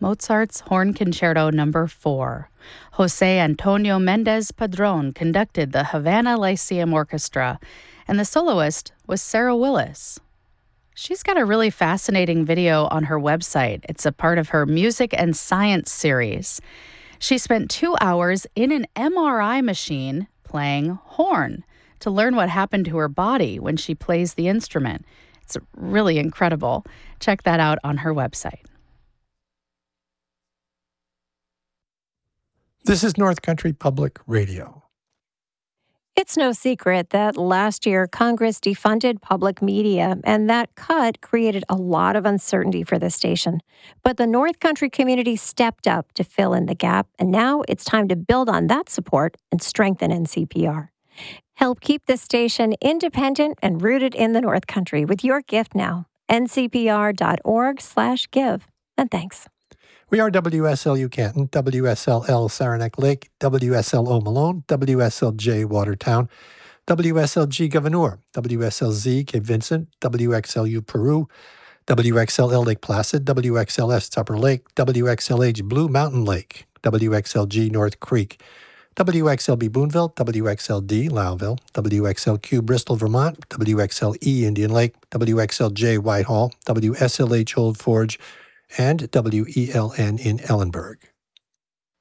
Mozart's Horn Concerto No. 4. Jose Antonio Mendez Padron conducted the Havana Lyceum Orchestra, and the soloist was Sarah Willis. She's got a really fascinating video on her website. It's a part of her Music and Science series. She spent 2 hours in an MRI machine playing horn to learn what happened to her body when she plays the instrument. It's really incredible. Check that out on her website. This is North Country Public Radio. It's no secret that last year Congress defunded public media, and that cut created a lot of uncertainty for the station. But the North Country community stepped up to fill in the gap, and now it's time to build on that support and strengthen NCPR. Help keep the station independent and rooted in the North Country with your gift now. ncpr.org/give. And thanks. We are WSLU Canton, WSLL Saranac Lake, WSLO Malone, WSLJ Watertown, WSLG Gouverneur, WSLZ Cape Vincent, WXLU Peru, WXLL Lake Placid, WXLS Tupper Lake, WXLH Blue Mountain Lake, WXLG North Creek, WXLB Boonville, WXLD Lowville, WXLQ Bristol, Vermont, WXLE Indian Lake, WXLJ Whitehall, WSLH Old Forge, and WELN in Ellenburg.